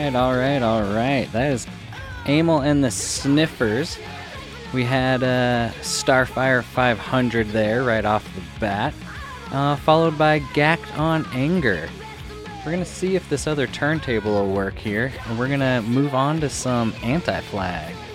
right. That is Amel and the Sniffers. We had Starfire 500 there right off the bat, followed by Gacked on Anger. We're going to see if this other turntable will work here, and we're going to move on to some Anti-Flag.